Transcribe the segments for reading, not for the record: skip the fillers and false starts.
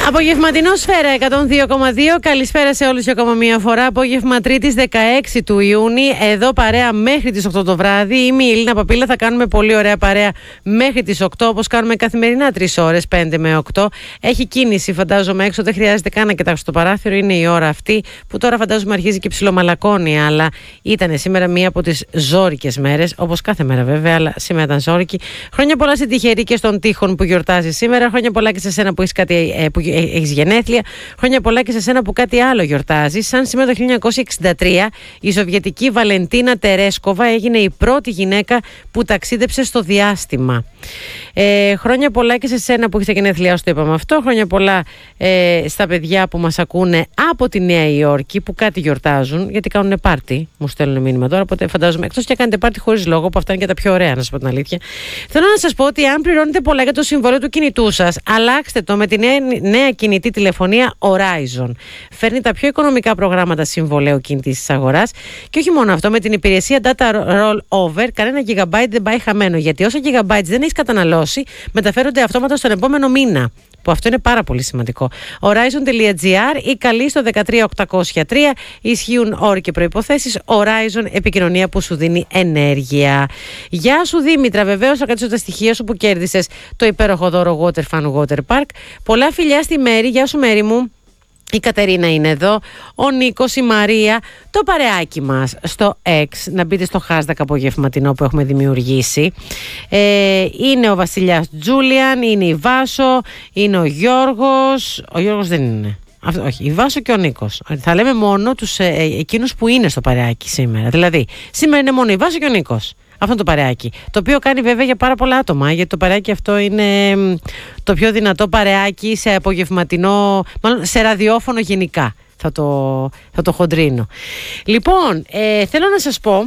Απογευματινό Σφαίρα 102,2. Καλησπέρα σε όλους και ακόμα μία φορά. Απόγευμα Τρίτης 16 του Ιούνιου. Εδώ παρέα μέχρι τις 8 το βράδυ. Είμαι η Ελίνα Παπίλα. Θα κάνουμε πολύ ωραία παρέα μέχρι τις 8, όπως κάνουμε καθημερινά 3 ώρες, 5 με 8. Έχει κίνηση, φαντάζομαι, έξω. Δεν χρειάζεται καν να κοιτάξω στο παράθυρο. Είναι η ώρα αυτή που τώρα φαντάζομαι αρχίζει και ψιλομαλακώνει. Αλλά ήταν σήμερα μία από τις ζώρικες μέρες. Όπως κάθε μέρα βέβαια, αλλά σήμερα ήταν ζώρικη. Χρόνια πολλά στην τυχερή και στον τείχον που γιορτάζει σήμερα. Χρόνια πολλά και σε σένα που έχεις κάτι. Έχεις γενέθλια. Χρόνια πολλά και σε σένα που κάτι άλλο γιορτάζεις. Σαν σήμερα το 1963 η Σοβιετική Βαλεντίνα Τερέσκοβα έγινε η πρώτη γυναίκα που ταξίδεψε στο διάστημα. Χρόνια πολλά και σε σένα που έχεις τα γενέθλιά σου, το είπαμε αυτό. Χρόνια πολλά στα παιδιά που μας ακούνε από τη Νέα Υόρκη που κάτι γιορτάζουν, γιατί κάνουν πάρτι. Μου στέλνουν μήνυμα τώρα, οπότε φαντάζομαι. Εκτός και κάνετε πάρτι χωρίς λόγο, που αυτά είναι και τα πιο ωραία, να σας πω την αλήθεια. Θέλω να σας πω ότι αν πληρώνετε πολλά για το συμβόλαιο του κινητού σας, αλλάξτε το με τη νέα κινητή τηλεφωνία Horizon. Φέρνει τα πιο οικονομικά προγράμματα συμβολαίου κινητής της αγοράς και όχι μόνο αυτό, με την υπηρεσία Data Rollover, κανένα gigabyte δεν πάει χαμένο. Γιατί όσα gigabytes δεν έχεις καταναλώσει, μεταφέρονται αυτόματα στον επόμενο μήνα. Που αυτό είναι πάρα πολύ σημαντικό. Horizon.gr ή καλεί στο 13803. Ισχύουν όροι και προϋποθέσεις. Horizon, επικοινωνία που σου δίνει ενέργεια. Γεια σου Δήμητρα, βεβαίως θα κρατήσω τα στοιχεία σου που κέρδισες το υπέροχο δώρο Waterfun Water Park. Πολλά φιλιά στη Μέρη. Γεια σου Μέρη μου. Η Κατερίνα είναι εδώ, ο Νίκος, η Μαρία, το παρεάκι μας στο X, να μπείτε στο hashtag απογευματινό που έχουμε δημιουργήσει. Είναι ο Βασιλιάς Τζούλιαν, είναι η Βάσο, είναι ο Γιώργος δεν είναι. Όχι, η Βάσο και ο Νίκος. Θα λέμε μόνο εκείνους που είναι στο παρεάκι σήμερα. Δηλαδή, σήμερα είναι μόνο η Βάσο και ο Νίκος. Αυτό το παρεάκι. Το οποίο κάνει βέβαια για πάρα πολλά άτομα, γιατί το παρεάκι αυτό είναι το πιο δυνατό παρεάκι σε απογευματινό, μάλλον σε ραδιόφωνο γενικά. Θα το χοντρίνω. Λοιπόν, θέλω να σας πω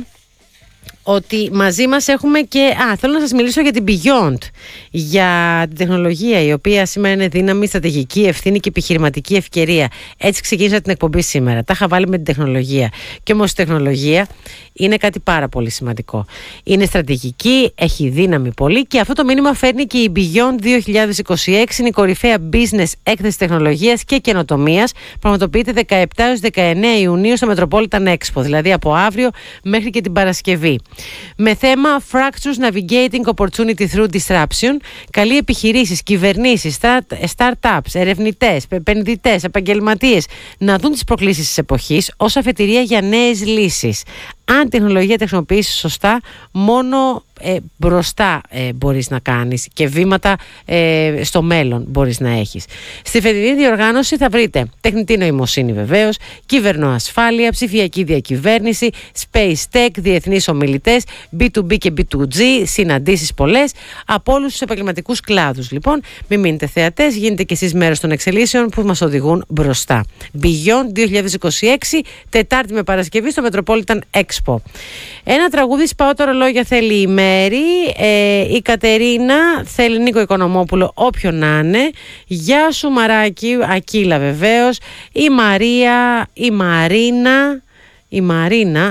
ότι μαζί μας έχουμε και... θέλω να σας μιλήσω για την Beyond, για την τεχνολογία η οποία σήμερα είναι δύναμη, στρατηγική, ευθύνη και επιχειρηματική ευκαιρία. Έτσι ξεκίνησα την εκπομπή σήμερα. Τα είχα βάλει με την τεχνολογία. Και όμως η τεχνολογία είναι κάτι πάρα πολύ σημαντικό. Είναι στρατηγική, έχει δύναμη πολύ και αυτό το μήνυμα φέρνει και η Beyond 2026. Είναι η κορυφαία business έκθεση τεχνολογίας και καινοτομίας. Πραγματοποιείται 17 έως 19 Ιουνίου στο Metropolitan Expo, δηλαδή από αύριο μέχρι και την Παρασκευή. Με θέμα Fractures Navigating Opportunity Through Disruption, καλεί επιχειρήσεις, κυβερνήσεις, startups, ερευνητές, επενδυτές, επαγγελματίες να δουν τις προκλήσεις της εποχής ως αφετηρία για νέες λύσεις. Αν η τεχνολογία τη χρησιμοποιήσεις σωστά, μόνο μπροστά μπορείς να κάνεις και βήματα στο μέλλον μπορείς να έχεις. Στη φετινή διοργάνωση θα βρείτε τεχνητή νοημοσύνη βεβαίως, κυβερνοασφάλεια, ψηφιακή διακυβέρνηση, space tech, διεθνείς ομιλητές, B2B και B2G, συναντήσεις πολλές από όλους τους επαγγελματικούς κλάδους. Λοιπόν, μην μείνετε θεατές, γίνετε κι εσείς μέρος των εξελίσεων που μας οδηγούν μπροστά. Beyond 2026, Τετάρτη με Παρασκευή στο Metropolitan Expo. Ένα τραγούδι «Σπάω το ρολόγια» θέλει η Μέρη, η Κατερίνα θέλει Νίκο Οικονομόπουλο, όποιον να είναι. Γεια σου Μαράκι, Ακύλα βεβαίως, η Μαρία, η Μαρίνα. Η Μαρίνα,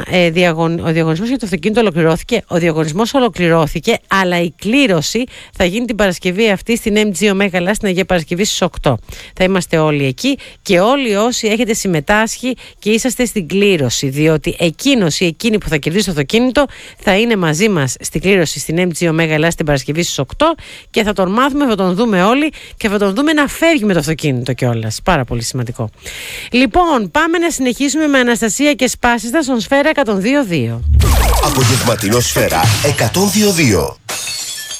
ο διαγωνισμός για το αυτοκίνητο ολοκληρώθηκε. Ο διαγωνισμός ολοκληρώθηκε, αλλά η κλήρωση θα γίνει την Παρασκευή αυτή στην MG Ωμέγα στην Αγία Παρασκευή στις 8. Θα είμαστε όλοι εκεί και όλοι όσοι έχετε συμμετάσχει και είσαστε στην κλήρωση, διότι εκείνος ή εκείνη που θα κερδίσει το αυτοκίνητο θα είναι μαζί μας στην κλήρωση στην MG Ωμέγα την Παρασκευή στις 8 και θα τον μάθουμε, θα τον δούμε όλοι και θα τον δούμε να φεύγει με το αυτοκίνητο κιόλας. Πάρα πολύ σημαντικό. Λοιπόν, πάμε να συνεχίσουμε με Αναστασία και Σπάσιστα στον Σφαίρα 102.2. Απογευματινό Σφαίρα 102.2.